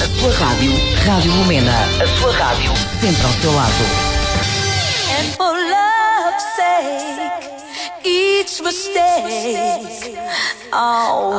A sua rádio, Rádio Lumena. A sua rádio, sempre ao seu lado. And for love's sake, each mistake, oh,